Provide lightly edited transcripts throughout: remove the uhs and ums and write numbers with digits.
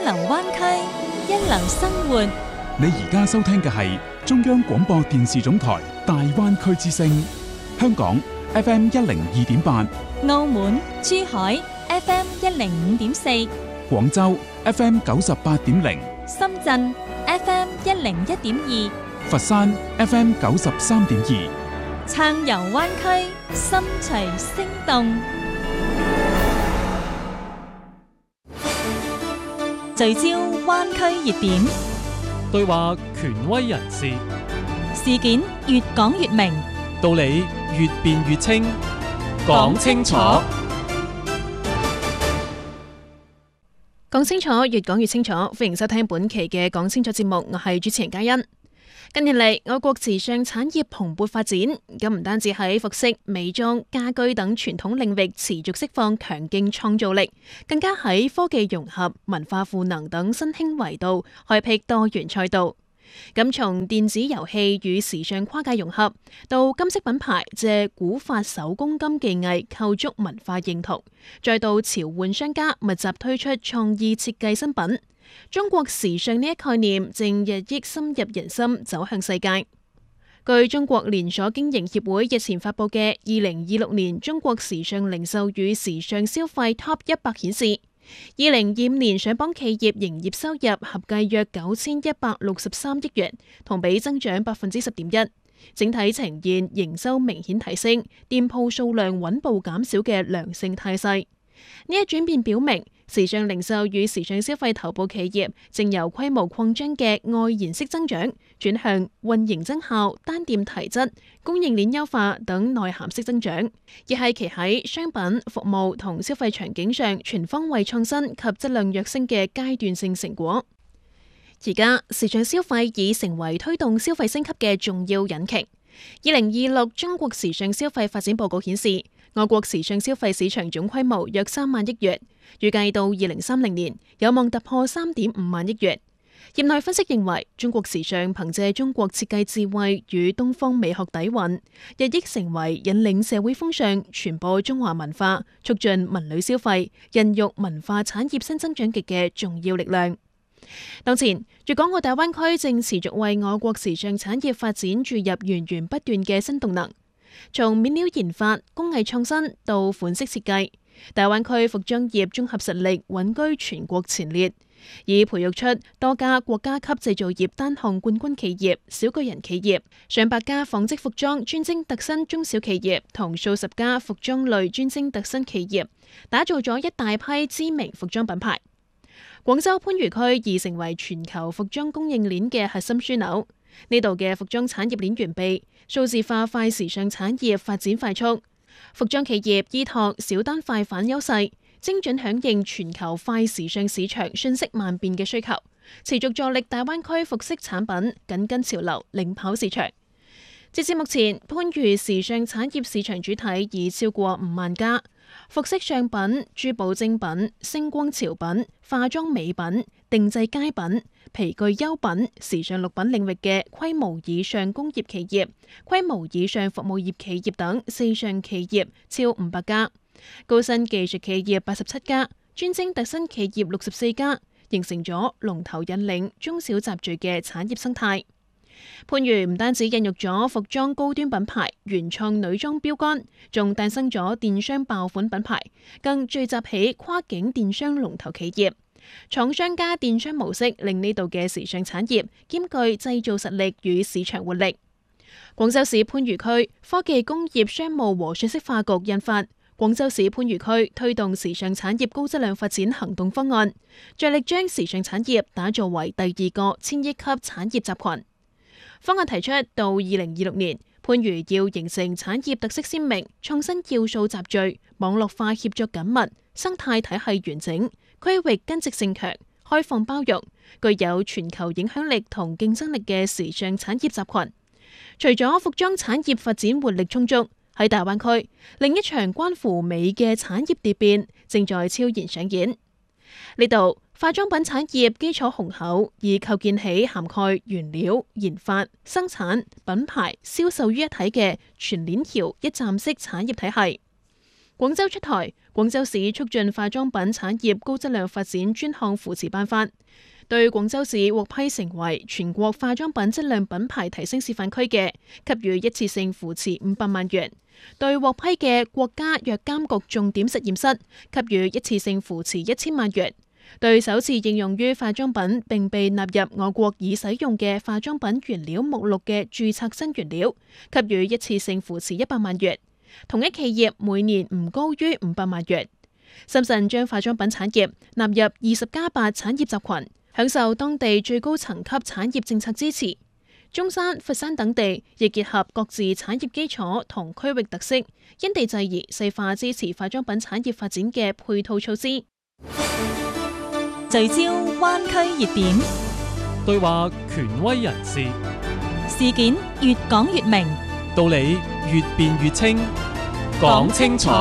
流灣區，一流生活。 你而家收聽嘅係中央廣播電視總台大灣區之聲，香港 FM102.8， 澳門、珠海 FM105.4， 廣州 FM98.0， 深圳 FM101.2， 佛山 FM93.2， 暢遊灣區，心隨聲動。聚焦灣區熱點， 對話權威人士， 事件越講越明， 道理越辯越清，講清楚。 講清楚，越講越清楚。歡迎收聽本期嘅講清楚節目，我係主持人嘉欣。近年嚟，我國時尚產業蓬勃發展，咁唔單止喺服飾、美妝、家居等傳統領域持續釋放強勁創造力，更加喺科技融合、文化賦能等新興維度開闢多元賽道。咁從電子遊戲與時尚跨界融合，到金飾品牌借古法手工金技藝構築文化認同，再到潮玩商家密集推出創意設計新品。中國時尚呢一概念正日益深入人心，走向世界。據中國連鎖經營協會日前發佈嘅2026年中國時尚零售與時尚消費 Top 100顯示，2025年上榜企業營業收入合計約9163億元，同比增長10.1%，整體呈現營收明顯提升、店鋪數量穩步減少嘅良性態勢。呢一轉變表明，時尚零售與時尚消費頭部企業正由規模擴張嘅外延式增長，轉向運營增效、單店提質、供應鏈優化等內涵式增長，亦係其喺商品、服務同消費場景上全方位創新及質量躍升嘅階段性成果。而家時尚消費已成為推動消費升級嘅重要引擎。2026中國時尚消費發展報告顯示，我國時尚消費市場總規模約3萬億元，預計到2030年有望突破3.5萬億元。業內分析認為，中國時尚憑借中國設計智慧與東方美學底蘊，日益成為引領社會風尚、傳播中華文化、促進文旅消費、孕育文化產業新增長極嘅重要力量。當前，粵港澳大灣區正持續為我國時尚產業發展注入源源不斷嘅新動能。從面料研發、工藝創新到款式設計，大灣區服裝業綜合實力穩居全國前列，已培育出多家國家級製造業單項冠軍企業、小巨人企業，上百家紡織服裝專精特新中小企業同數十家服裝類專精特新企業，打造咗一大批知名服裝品牌。廣州番禺區已成為全球服裝供應鏈嘅核心樞紐，呢度嘅服裝產業鏈完備，數字化快時尚產業發展快速，服裝企業依託小單快反優勢，精準響應全球快時尚市場瞬息萬變嘅需求，持續助力大灣區服飾產品緊跟潮流，領跑市場。截至目前，番禺時尚產業市場主體已超過5萬家，服飾上品、珠寶精品、星光潮品、化妝美品、定製佳品、皮具優品、時尚綠品領域嘅規模以上工業企業、規模以上服務業企業等4上企業超500家，高新技術企業87家，專精特新企業64家，形成咗龍頭引領中小集聚嘅產業生態。番禺唔單止孕育咗服裝高端品牌、原創女裝標杆，仲誕生咗電商爆款品牌，更聚集起跨境電商龍頭企業。廠商加電商模式令呢度嘅時尚產業兼具製造實力與市場活力。廣州市番禺區科技工業商務和信息化局印發《廣州市番禺區推動時尚產業高質量發展行動方案》，着力將時尚產業打造為第2個千億級產業集群。方案提出，到2026年，番禺要形成產業特色鮮明、創新要素集聚、網絡化協作緊密、生態體系完整、區域根植性強、開放包容、具有全球影響力同競爭力嘅時尚產業集群。除咗服裝產業發展活力充足，喺大灣區，另一場關乎美嘅產業蝶變正在悄然上演。呢度化妝品產業基礎雄厚，已構建起涵蓋原料、研發、生產、品牌、銷售於一體嘅全鏈條一站式產業體系。 廣州出台廣州市促進化妝品產業高質量發展專項扶持辦法，對廣州市獲批成為全國化妝品質量品牌提升示範區嘅，給予一次性扶持500萬元；對獲批嘅國家藥監局重點實驗室，給予一次性扶持1000萬元；對首次應用於化妝品並被納入我國已使用嘅化妝品原料目錄嘅註冊新原料，給予一次性扶持100萬元。同一企業每年唔高於500萬元。深圳將化妝品產業納入20+8產業集群，享受當地最高層級產業政策支持。中山、佛山等地亦結合各自產業基礎同區域特色，因地制宜細化支持化妝品產業發展嘅配套措施。 聚焦灣區熱點， 對話權威人士， 事件越講越明， 道理越辯越清，講清楚。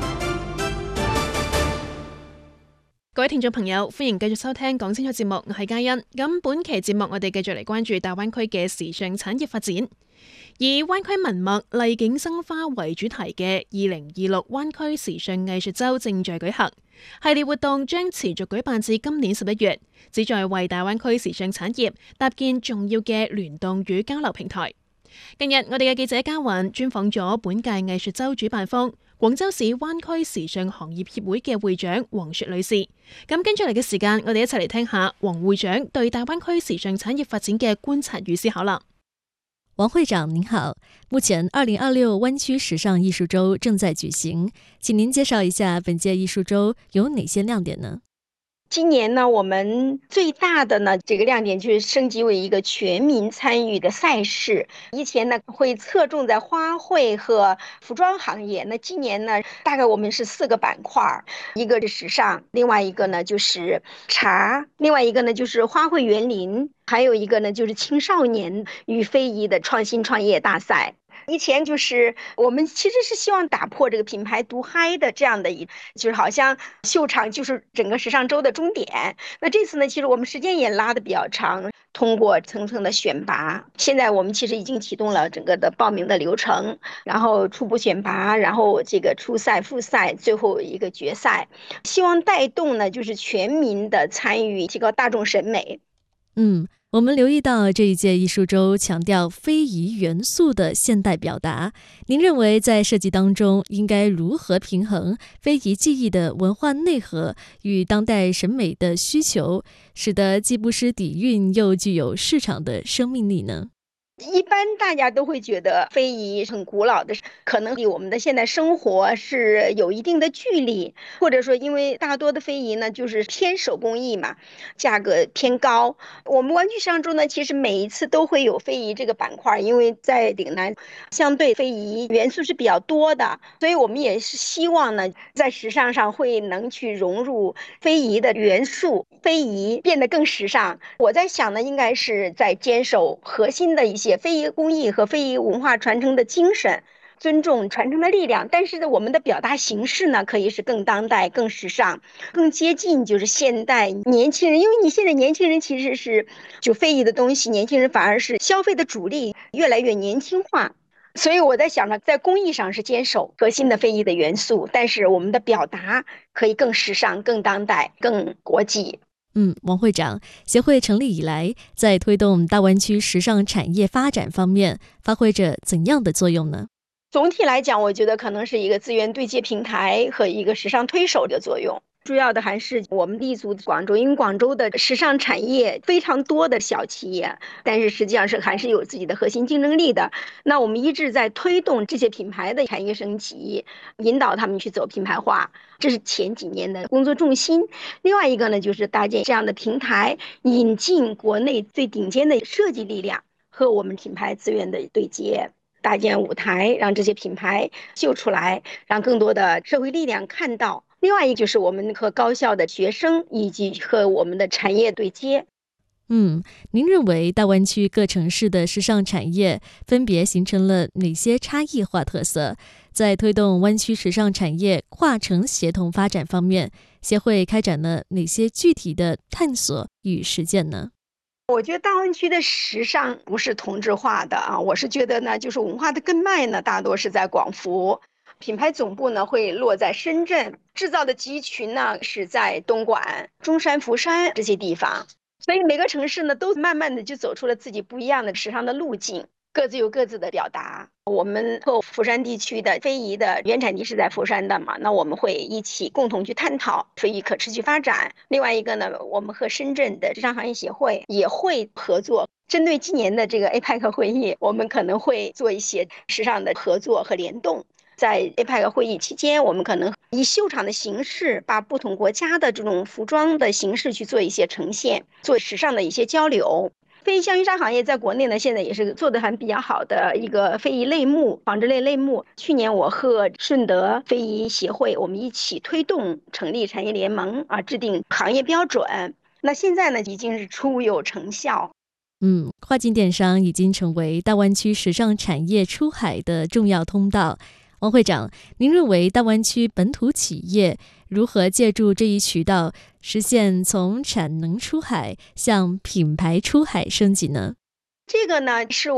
各位聽眾朋友，歡迎繼續收聽講清楚節目，我係嘉欣。咁本期節目我哋繼續嚟關注大灣區嘅時尚產業發展，以灣區文脈麗景生花為主題嘅2026灣區時尚藝術週正在舉行，系列活動將持續舉辦至今年11月，旨在為大灣區時尚產業搭建重要嘅聯動與交流平台。近日，我哋嘅記者嘉雲專訪咗本屆藝術週主辦方廣州市灣區時尚行業協會嘅會長黃雪女士。咁跟住嚟嘅時間，我哋一齊嚟聽下黃會長對大灣區時尚產業發展嘅觀察與思考啦。 王會長您好，目前2026灣區時尚藝術週正在舉行，請您介紹一下本屆藝術週有哪些亮點呢？ 今年呢，我們最大的呢這個亮點就是升級為一個全民參與的賽事。以前呢會側重在花卉和服裝行業，那今年呢大概我們是4個板塊，一個是時尚，另外一個呢就是茶，另外一個呢就是花卉園林，還有一個呢就是青少年與非遺的創新創業大賽。以前就是我們其實是希望打破這個品牌獨嗨的這樣的就是好像秀場就是整個時尚週的終點。那這次呢，其實我們時間也拉得比較長，通過層層的選拔，現在我們其實已經啟動了整個的報名的流程，然後初步選拔，然後這個初賽、複賽，最後一個決賽，希望帶動呢就是全民的參與，提高大眾審美。 我們留意到這一屆藝術週強調非遺元素的現代表達，您認為在設計當中應該如何平衡非遺技藝的文化內核與當代審美的需求，使得既不失底蘊又具有市場的生命力呢？ 一般大家都會覺得非遺很古老的，可能離我們的現代生活是有一定的距離，或者說因為大多的非遺呢就是偏手工藝嘛，價格偏高。我們灣區時尚週呢，其實每一次都會有非遺這個板塊，因為在嶺南相對非遺元素是比較多的，所以我們也是希望呢在時尚上會能去融入非遺的元素，非遺變得更時尚。我在想呢，應該是在堅守核心的一些非遺工藝和非遺文化傳承的精神，尊重傳承的力量，但是我們的表達形式呢，可以是更當代、更時尚、更接近就是現代年輕人，因為你現在年輕人其實是就非遺的東西，年輕人反而是消費的主力，越來越年輕化。所以我在想呢，在工藝上是堅守核心的非遺的元素，但是我們的表達可以更時尚、更當代、更國際。 王會長，協會成立以來，在推動大灣區時尚產業發展方面，發揮着怎樣的作用呢？ 總體來講，我覺得可能是一個資源對接平台和一個時尚推手的作用。主要的還是我們立足廣州，因為廣州的時尚產業非常多的小企業，但是實際上是還是有自己的核心競爭力的。那我們一直在推動這些品牌的產業升級，引導他們去走品牌化，這是前幾年的工作重心。另外一個呢，就是搭建這樣的平台，引進國內最頂尖的設計力量和我們品牌資源的對接，搭建舞台，讓這些品牌秀出來，讓更多的社會力量看到。另外一個就是我們和高校的學生以及和我們的產業對接。 您認為大灣區各城市的時尚產業分別形成了哪些差異化特色？在推動灣區時尚產業跨城協同發展方面，協會開展了哪些具體的探索與實踐呢？ 我覺得大灣區的時尚不是同質化的啊，我是覺得呢，就是文化的根脈呢，大多是在廣福。 品牌总部呢会落在深圳，制造的集群呢是在东莞、中山、福山这些地方。所以每个城市呢都慢慢的就走出了自己不一样的时尚的路径，各自有各自的表达。我们和福山地区的非遗的原产地是在福山的嘛，那我们会一起共同去探讨非遗可持续发展。另外一个呢，我们和深圳的时尚行业协会也会合作，针对今年的这个 APEC 会议，我们可能会做一些时尚的合作和联动。在 APEC 会议期间，我们可能以秀场的形式，把不同国家的这种服装的形式去做一些呈现，做时尚的一些交流。非遗香云纱行业在国内呢，现在也是做得还比较好的一个非遗类目、纺织类类目。去年我和顺德非遗协会，我们一起推动成立产业联盟制定行业标准。那现在呢，已经是初有成效。 跨境电商已经成为大湾区时尚产业出海的重要通道。王会长，您认为大湾区本土企业如何借助这一渠道，实现从产能出海向品牌出海升级呢？ 这个呢，是